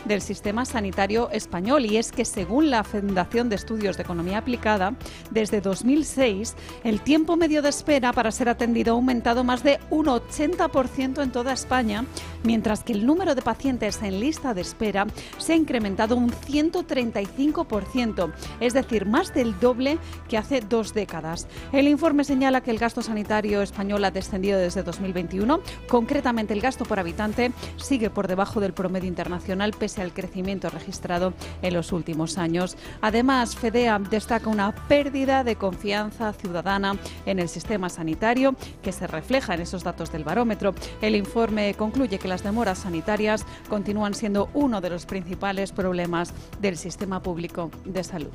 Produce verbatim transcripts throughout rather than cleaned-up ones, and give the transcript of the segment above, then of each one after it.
del sistema sanitario español. Y es que según la Fundación de Estudios de Economía Aplicada, desde dos mil seis el tiempo medio de espera para ser atendido ha aumentado más de un ochenta por ciento en toda España, mientras que el número de pacientes en lista de espera se ha incrementado un ciento treinta y cinco por ciento, es decir, más del doble que hace dos décadas. El informe señala que el gasto sanitario español ha descendido desde dos mil veintiuno. Concretamente, el gasto por habitante sigue por debajo del promedio internacional pese al crecimiento registrado en los últimos años. Además, FEDEA destaca una pérdida de confianza ciudadana en el sistema sanitario que se refleja en esos datos del barómetro. El informe concluye que las demoras sanitarias continúan siendo uno de los principales problemas del sistema público de salud.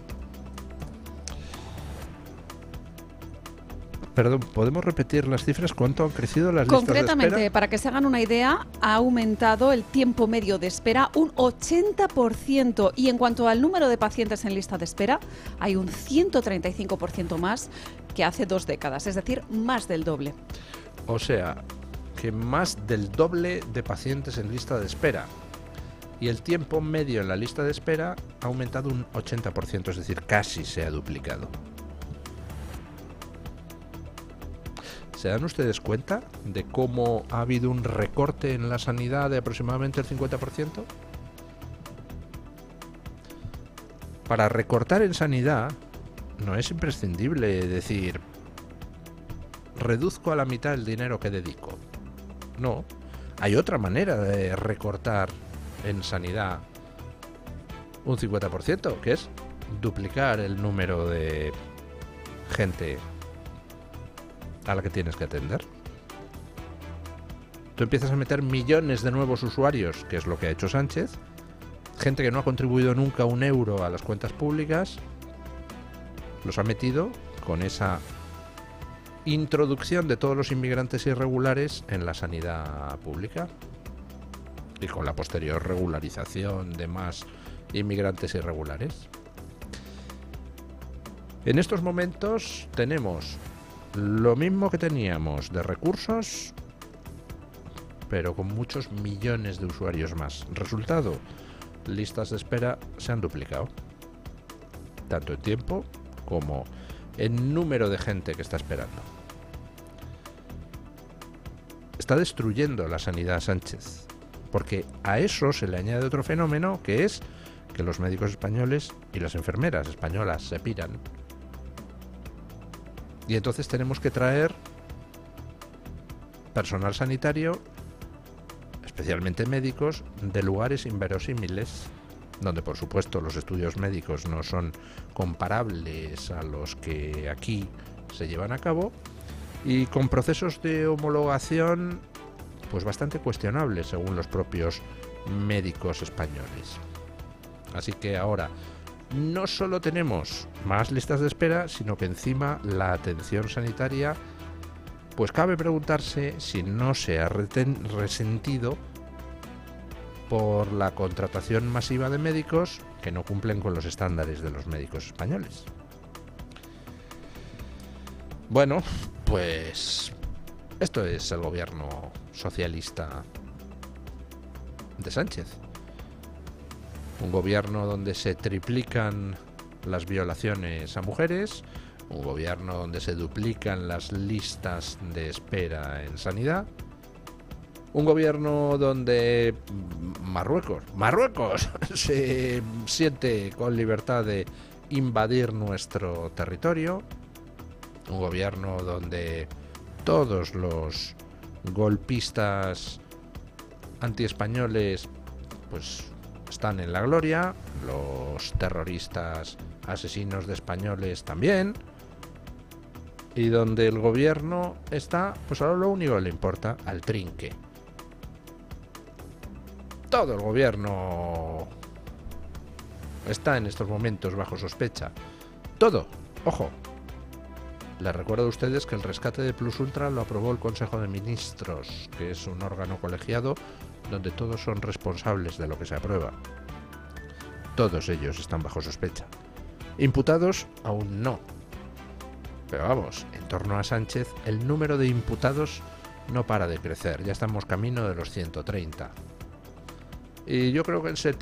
Perdón, ¿podemos repetir las cifras? ¿Cuánto han crecido las listas de espera? Concretamente, para que se hagan una idea, ha aumentado el tiempo medio de espera un ochenta por ciento y en cuanto al número de pacientes en lista de espera, hay un ciento treinta y cinco por ciento más que hace dos décadas, es decir, más del doble. O sea, que más del doble de pacientes en lista de espera. Y el tiempo medio en la lista de espera ha aumentado un ochenta por ciento, es decir, casi se ha duplicado. ¿Se dan ustedes cuenta de cómo ha habido un recorte en la sanidad de aproximadamente el cincuenta por ciento? Para recortar en sanidad no es imprescindible decir reduzco a la mitad el dinero que dedico. No, hay otra manera de recortar en sanidad un cincuenta por ciento, que es duplicar el número de gente a la que tienes que atender. Tú empiezas a meter millones de nuevos usuarios, que es lo que ha hecho Sánchez, gente que no ha contribuido nunca un euro a las cuentas públicas, los ha metido con esa introducción de todos los inmigrantes irregulares en la sanidad pública y con la posterior regularización de más inmigrantes irregulares. En estos momentos tenemos lo mismo que teníamos de recursos, pero con muchos millones de usuarios más. Resultado, listas de espera se han duplicado, tanto en tiempo como en número de gente que está esperando. Está destruyendo la sanidad Sánchez, porque a eso se le añade otro fenómeno, que es que los médicos españoles y las enfermeras españolas se piran. Y entonces tenemos que traer personal sanitario, especialmente médicos, de lugares inverosímiles, donde por supuesto los estudios médicos no son comparables a los que aquí se llevan a cabo, y con procesos de homologación pues bastante cuestionables según los propios médicos españoles. Así que ahora no solo tenemos más listas de espera, sino que encima la atención sanitaria, pues cabe preguntarse si no se ha reten- resentido por la contratación masiva de médicos que no cumplen con los estándares de los médicos españoles. Bueno, pues esto es el gobierno socialista de Sánchez. Un gobierno donde se triplican las violaciones a mujeres, un gobierno donde se duplican las listas de espera en sanidad, un gobierno donde Marruecos, Marruecos se siente con libertad de invadir nuestro territorio, un gobierno donde todos los golpistas antiespañoles pues están en la gloria, los terroristas asesinos de españoles también, y donde el gobierno está, pues ahora lo único que le importa, al trinque. Todo el gobierno está en estos momentos bajo sospecha. Todo, ojo. Les recuerdo a ustedes que el rescate de Plus Ultra lo aprobó el Consejo de Ministros, que es un órgano colegiado donde todos son responsables de lo que se aprueba. Todos ellos están bajo sospecha. Imputados aún no. Pero vamos, en torno a Sánchez el número de imputados no para de crecer. Ya estamos camino de los ciento treinta. Y yo creo que en septiembre